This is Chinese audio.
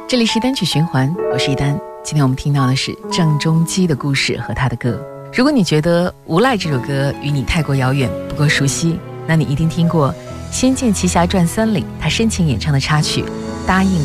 这里是单曲循环，我是一丹。今天我们听到的是郑中基的故事和他的歌。如果你觉得《无赖》这首歌与你太过遥远，不够熟悉，那你一定听过《仙剑奇侠传3》里他深情演唱的插曲《答应》。